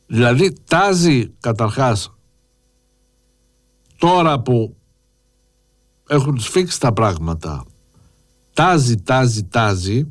Δηλαδή τάζει καταρχάς, τώρα που έχουν σφίξει τα πράγματα, τάζει,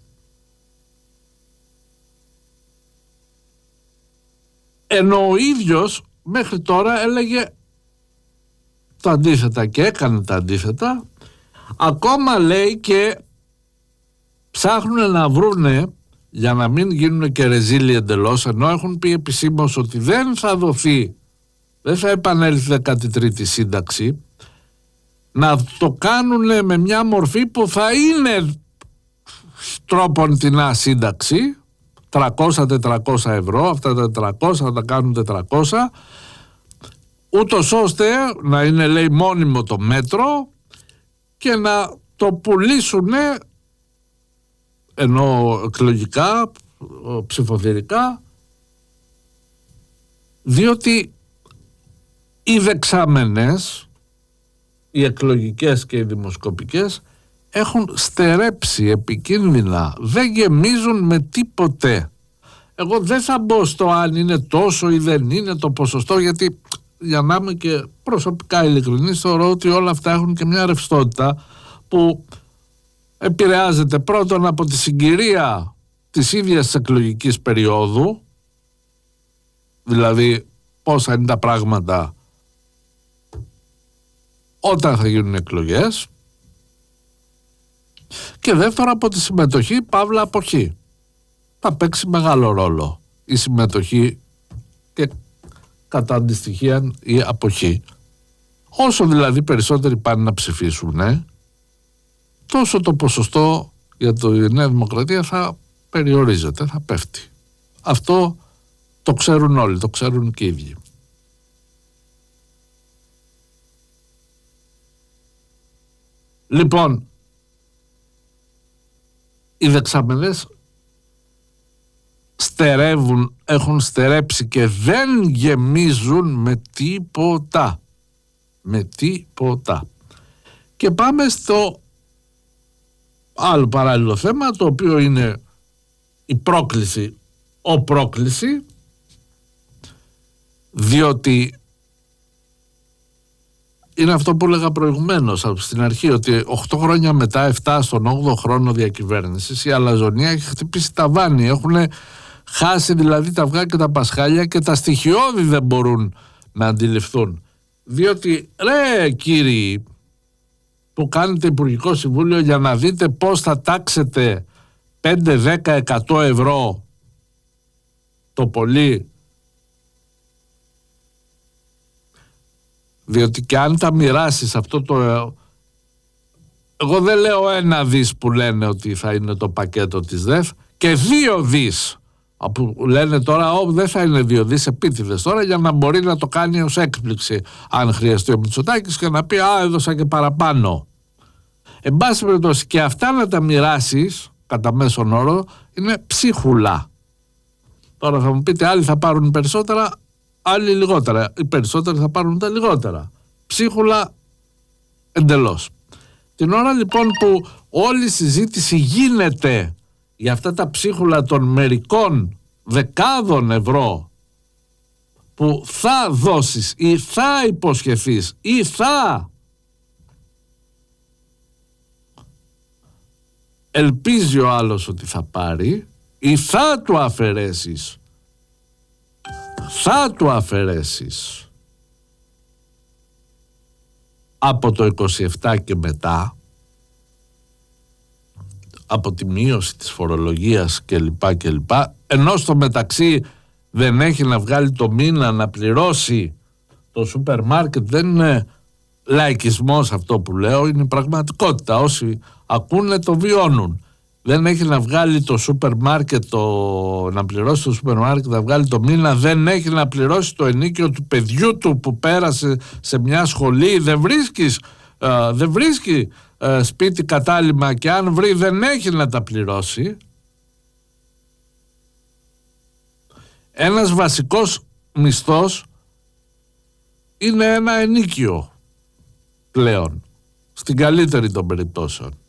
ενώ ο ίδιος μέχρι τώρα έλεγε τα αντίθετα και έκανε τα αντίθετα. Ακόμα λέει και ψάχνουν να βρούνε, για να μην γίνουν και ρεζίλοι εντελώς, ενώ έχουν πει επισήμως ότι δεν θα δοθεί, δεν θα επανέλθει 13η σύνταξη, να το κάνουν με μια μορφή που θα είναι τρόποντινά σύνταξη, 300-400 ευρώ, αυτά τα 400 θα τα κάνουν 400, ούτως ώστε να είναι, λέει, μόνιμο το μέτρο και να το πουλήσουν, ενώ εκλογικά, ψηφοδηρικά, διότι οι δεξαμενές, οι εκλογικές και οι δημοσκοπικές, έχουν στερέψει επικίνδυνα, δεν γεμίζουν με τίποτε. Εγώ δεν θα μπω στο αν είναι τόσο ή δεν είναι το ποσοστό, γιατί για να είμαι και προσωπικά ειλικρινής, θεωρώ ότι όλα αυτά έχουν και μια ρευστότητα που επηρεάζεται πρώτον από τη συγκυρία της ίδιας της εκλογικής περίοδου, δηλαδή πόσα είναι τα πράγματα όταν θα γίνουν εκλογές, και δεύτερον από τη συμμετοχή παύλα αποχή. Θα παίξει μεγάλο ρόλο η συμμετοχή και κατά αντιστοιχεία η αποχή. Όσο δηλαδή περισσότεροι πάνε να ψηφίσουν, τόσο το ποσοστό για τη Νέα Δημοκρατία θα περιορίζεται, θα πέφτει. Αυτό το ξέρουν όλοι, το ξέρουν και οι ίδιοι. Λοιπόν, οι δεξαμενές στερεύουν, έχουν στερέψει και δεν γεμίζουν με τίποτα. Με τίποτα. Και πάμε στο άλλο παράλληλο θέμα, το οποίο είναι η πρόκληση, πρόκληση, διότι είναι αυτό που έλεγα προηγουμένως στην αρχή, ότι 8 χρόνια μετά, 7 στον 8ο χρόνο διακυβέρνησης, η αλαζονία έχει χτυπήσει ταβάνι. Έχουν χάσει δηλαδή τα αυγά και τα πασχάλια και τα στοιχειώδη δεν μπορούν να αντιληφθούν. Διότι ρε κύριοι που κάνετε Υπουργικό Συμβούλιο για να δείτε πώς θα τάξετε 5, 10, 100 ευρώ το πολύ, διότι και αν τα μοιράσεις αυτό το... Εγώ δεν λέω 1 δις που λένε ότι θα είναι το πακέτο της ΔΕΘ, και 2 δις που λένε τώρα δεν θα είναι 2 δις επίτηδες τώρα, για να μπορεί να το κάνει ως έκπληξη αν χρειαστεί ο Μητσοτάκης και να πει έδωσα και παραπάνω. Εν πάση περιπτώσει, και αυτά να τα μοιράσεις κατά μέσον όρο είναι ψίχουλα. Τώρα θα μου πείτε άλλοι θα πάρουν περισσότερα, άλλοι λιγότερα. Οι περισσότεροι θα πάρουν τα λιγότερα. Ψίχουλα εντελώς. Την ώρα λοιπόν που όλη η συζήτηση γίνεται για αυτά τα ψίχουλα των μερικών δεκάδων ευρώ που θα δώσεις ή θα υποσχεθείς ή θα ελπίζει ο άλλος ότι θα πάρει ή θα του αφαιρέσεις, από το 27 και μετά, από τη μείωση της φορολογίας κλπ, ενώ στο μεταξύ δεν έχει να βγάλει το μήνα να πληρώσει το σούπερ μάρκετ. Δεν είναι λαϊκισμός αυτό που λέω, είναι πραγματικότητα. Όσοι ακούνε το βιώνουν. Δεν έχει να βγάλει το σούπερ μάρκετ, να πληρώσει το σούπερ μάρκετ, να βγάλει το μήνα, δεν έχει να πληρώσει το ενίκιο του παιδιού του που πέρασε σε μια σχολή, δεν βρίσκει σπίτι κατάλημα, και αν βρει δεν έχει να τα πληρώσει. Ένας βασικός μισθός είναι ένα ενίκιο πλέον, στην καλύτερη των περιπτώσεων.